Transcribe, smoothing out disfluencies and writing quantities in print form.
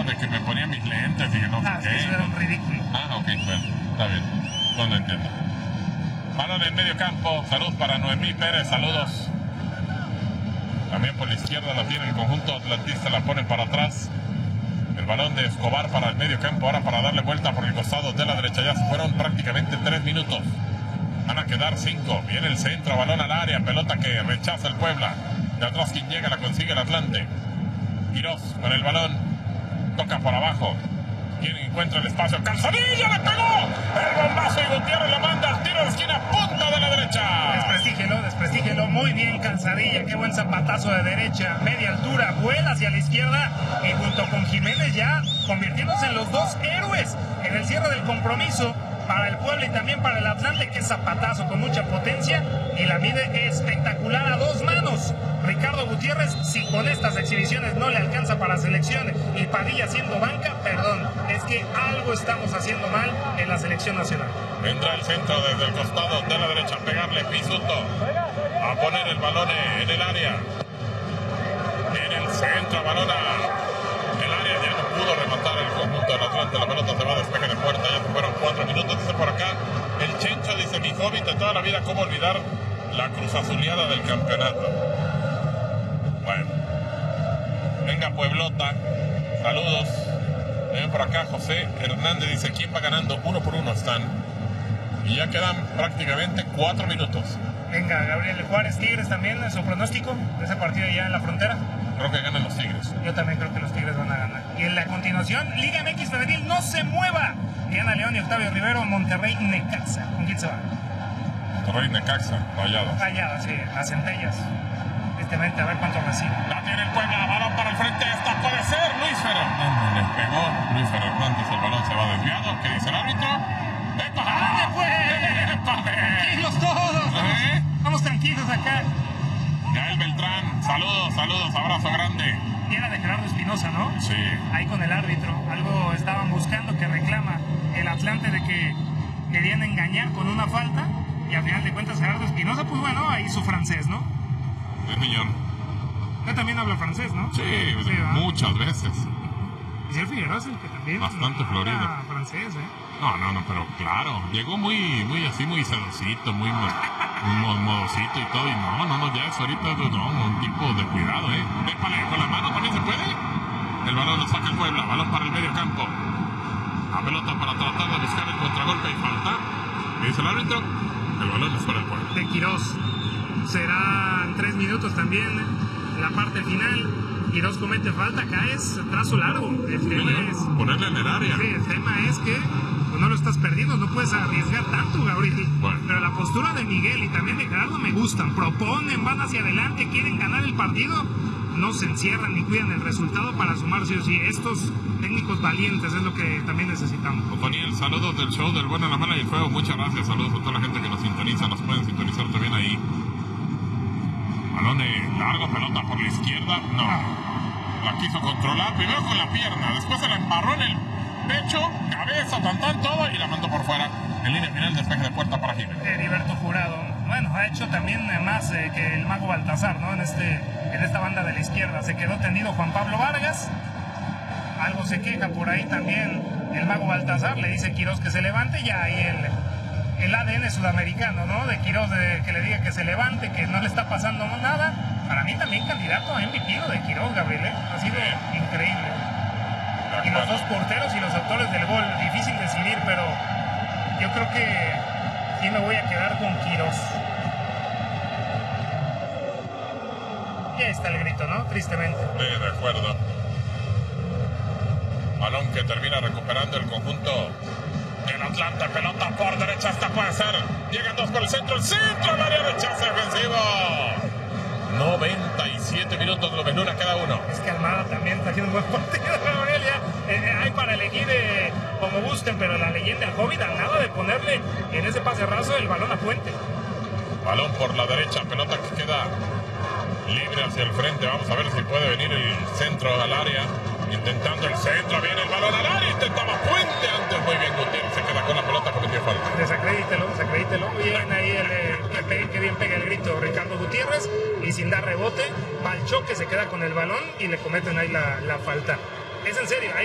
de que me ponía mis lentes y que no sé qué. Eso era un ridículo. Ok, bueno, está bien. No lo entiendo. Balón en medio campo. Saludos para Noemí Pérez. Saludos. También por la izquierda la tiene el conjunto atlantista. La ponen para atrás. El balón de Escobar para el medio campo. Ahora para darle vuelta por el costado de la derecha. Ya se fueron prácticamente 3 minutos. Van a quedar 5. Viene el centro. Balón al área. Pelota que rechaza el Puebla. De atrás quien llega la consigue el Atlante. Quirós con el balón. Toca por abajo. Quien encuentra el espacio. ¡Calzadilla! ¡Le pegó! El bombazo y Gutiérrez lo manda al tiro de esquina. Punta de la derecha. Desprestígelo. Muy bien, Calzadilla. Qué buen zapatazo de derecha. Media altura. Vuela hacia la izquierda. Y junto con Jiménez ya convirtiéndose en los dos héroes en el cierre del compromiso. Para el Puebla y también para el Atlante, que zapatazo con mucha potencia y la mide espectacular a 2 manos. Ricardo Gutiérrez, si con estas exhibiciones no le alcanza para selección y Padilla siendo banca, perdón, es que algo estamos haciendo mal en la selección nacional. Vendrá el centro desde el costado de la derecha, pegarle Pisuto, a poner el balón en el área. En el centro, balón el área, ya no pudo rematar el conjunto del Atlante. La pelota se va a despeje de puerta, ya se fueron 4 minutos. Dice por acá el Chencho, dice mi hobbit de toda la vida, cómo olvidar la cruz azuleada del campeonato. Bueno, venga Pueblota, saludos. Ven por acá José Hernández, dice quién va ganando, 1 por 1 están. Y ya quedan prácticamente 4 minutos. Venga, Gabriel Juárez, Tigres también, su pronóstico de ese partido ya en la frontera. Creo que ganan los Tigres. Yo también creo que los Tigres van a ganar. Y en la continuación, Liga MX Femenil, no se mueva. Diana León y Octavio Rivero, Monterrey Necaxa. ¿Con quién se va? Monterrey Necaxa, Rayadas. Rayadas, sí, a Centellas. Tristemente, a ver cuánto recibe. La tiene el Puebla, balón para el frente, esta puede ser Luis Fernández. Le pegó Luis Fernández, el balón se va desviado. ¿Qué dice el árbitro? ¡Ande pues! ¡Tranquilos todos! ¿Eh? Vamos tranquilos acá. Gael Beltrán, saludos, abrazo grande. Y era de Gerardo Espinosa, ¿no? Sí. Ahí con el árbitro. Algo estaban buscando que reclama el Atlante de que querían engañar con una falta. Y al final de cuentas Gerardo Espinosa, pues bueno, ahí su francés, ¿no? Sí, señor. Usted también habla francés, ¿no? Sí, muchas veces. Y si el Figueroa es el que también bastante florido. Francés, ¿eh? No, pero claro, llegó muy así, muy sedosito, muy modosito y todo, y no, ya es ahorita un tipo de cuidado, Épale, con la mano también se puede. El balón lo saca el Puebla, balón para el medio campo. La pelota para tratar de buscar el contragolpe y falta. ¿Qué dice el árbitro? El balón es para el Puebla. De Quirós. Serán 3 minutos también, la parte final. Quirós comete falta, caes trazo largo. El tema es ponerle en el área. Sí, el tema es que pues, no lo estás perdiendo, no puedes arriesgar tanto, Gabriel. Bueno. Pero la postura de Miguel y también de Gerardo me gustan. Proponen, van hacia adelante, quieren ganar el partido. No se encierran ni cuidan el resultado para sumar sí o sí. Estos técnicos valientes es lo que también necesitamos. Otoniel, saludos del show del bueno, la mala y el feo. Muchas gracias. Saludos a toda la gente que nos sintoniza. Nos pueden sintonizar también ahí. Balón de largo, pelota por la izquierda. No. La quiso controlar primero con la pierna. Después se la embarró en el pecho, cabeza, todo y la mandó por fuera. En línea final, despeje de puerta para Jiménez. Heriberto Jurado. Bueno, ha hecho también más que el mago Baltazar, ¿no? En esta banda de la izquierda. Se quedó tendido Juan Pablo Vargas. Algo se queja por ahí también el mago Baltazar. Le dice Quirós que se levante. Ya ahí el ADN sudamericano, ¿no? De Quirós, que le diga que se levante, que no le está pasando nada. Para mí también candidato a MVP de Quirós, Gabriel, ha sido increíble. Y los dos porteros y los autores del gol, difícil decidir, pero yo creo que sí me voy a quedar con Quirós. Y ahí está el grito, ¿no? Tristemente. Sí, de acuerdo. Balón que termina recuperando el conjunto del Atlante, pelota por derecha, esta puede ser. Llegan 2 por el centro al área, rechaza defensivo. 97 minutos, lo ven una cada uno. Es que Almada también está haciendo un buen partido, Gabriel. Hay para elegir como gusten, pero la leyenda del Hobbit a nada de ponerle en ese pase raso el balón a Puente. Balón por la derecha, pelota que queda libre hacia el frente. Vamos a ver si puede venir el centro al área. Intentando el centro, viene el balón al área, intentaba Puente antes, muy bien Gutiérrez, se queda con la pelota, cometió falta. Desacredítelo. Bien ahí que bien pega el grito Ricardo Gutiérrez y sin dar rebote, va al choque, se queda con el balón y le cometen ahí la falta. Es en serio,